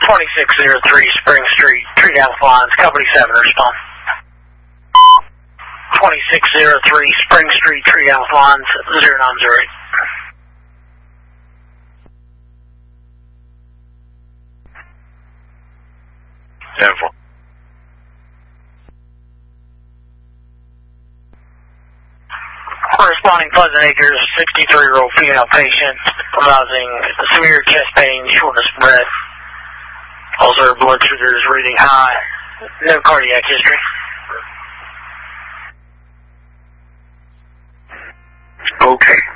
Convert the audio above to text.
2603 Spring Street, Tree House Lines, Company 7, respond. 2603 Spring Street, Tree House Lines, 0908. 10-4. Responding Pleasant Acres, 63-year-old female patient, arousing severe chest pain, shortness of breath. Also, her blood sugar is reading high. No cardiac history. Okay.